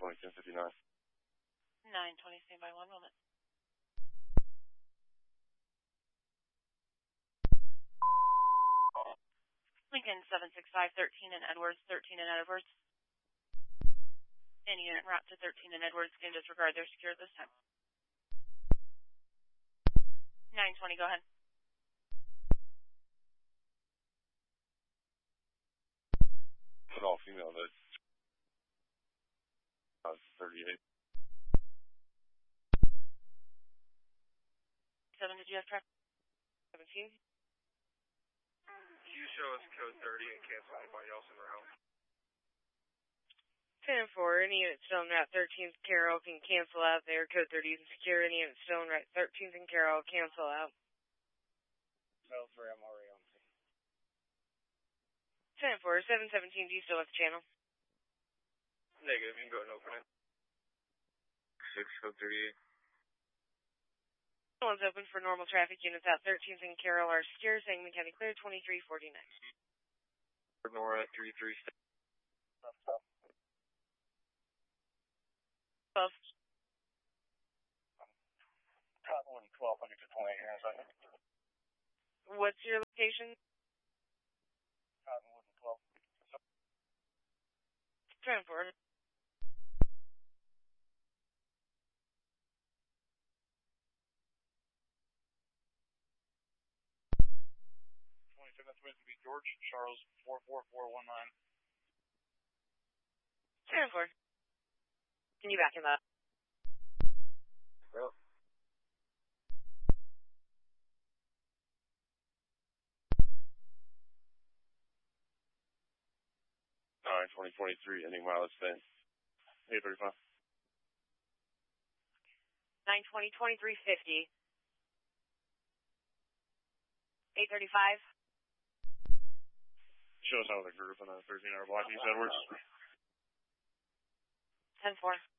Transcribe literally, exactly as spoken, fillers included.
twenty, ten fifty-nine. nine twenty, stand by one moment. Lincoln seven six five, thirteen and Edwards, thirteen and Edwards. Any unit route to thirteen and Edwards can disregard their secure at this time. nine twenty, go ahead. Put all female, that's uh, thirty-eight. seven, did you have traffic? seventeen? Can you show us code thirty and cancel anybody else in route? ten four, any unit still in route thirteenth Carroll can cancel out there. Code thirty is secure. Any unit still in route thirteenth and Carroll, cancel out. Code three, I'm already on scene. ten four, seven seventeen, do you still have the channel? Negative, you can go ahead and open it. six, code thirty-eight. One's open for normal traffic. Units out thirteenth and Carroll are secure. Sangamon County clear, twenty-three forty-nine. Nora at three three. twelve. Top one, twelve hundred to twenty here in a second. What's your location? Cottonwood and twelve. ten four. twenty-two, that's supposed to be George Charles four four four one nine. ten four. Can you back him up? Well. nine twenty, twenty-three, ending mileage then. eight thirty-five. nine twenty, twenty-three fifty. eight thirty-five. Show us how the group on a thirteen hour block, East Edwards. ten four.